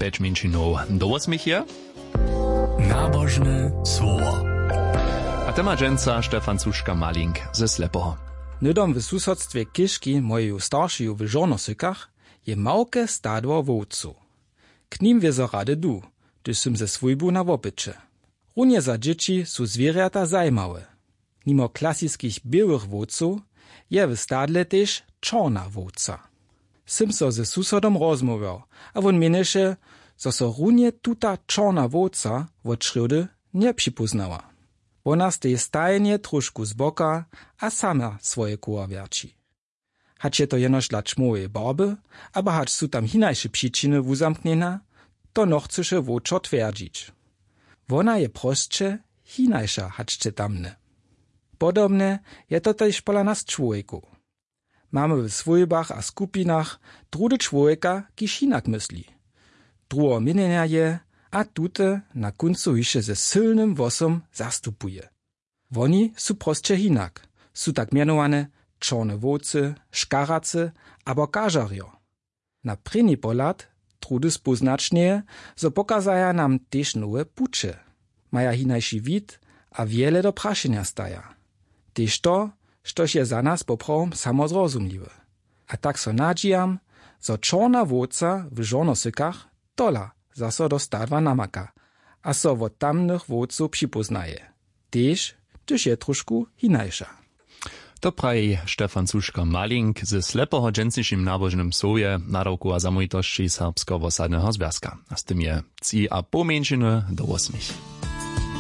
5 minčinov do 8 je. Nabožne słowo. A tema dżęca Stefan Cuszka-Malink ze Slepoho. Nydom w susodstwie Kiszki moju starsziju w Żonosykach je małke stadło wowcu. K nim wiezo rady du, gdyż sym ze swójbu na wopycze. Runie za dzieci su zwierzęta zajmałe. Mimo klasickich białych wowców je w stadle też czarna wowca. Sym so ze susodom rozmawiał, a won mieneše, zo so runie tuta czarna wowca wot szrody nie przypoznała. Ona stej stajnie troszku z boka, a sama swoje koła wierci. Hać je to jenoż dla czmoje barby, aber hać su tam hinajsze przyczyny wuzamkniena, to no chceše woczo twierdzić. Ona je prostsze, hinajsza haczcie tamne. Podobne je to też pola nas człowieku. Mamy w swojbach a skupinach drude człowieka, kiż hinak myśli. Drugo mienienia je, a tute na końcu jeszcze ze silnym wosom zastupuje. Woni su prostsze hinak, su tak mianowane czarne wowcy, szkaracy abo kažarjo. Na preni polat trudy spoznacznie, zo pokazaja nam też nowe pucze. Maja hinajszy wid, a wiele do praszenia staja. Też to, štož je za nas poprawom samozrozumliwe. A tak so nadzijam, zo czarna wowca w Żonosykach tola zaso do stadwa namaka, a so wot tamnych wowców przypoznaje. Też, gdyż je troszku hinajsza. To praji Stefan Cuszka-Malink ze Slepoho dżęcišim nabožnym słowie nadawku a zamojitości Serbsko-Wosadnego Związka. A z tym je 3,5 minčiny do 8.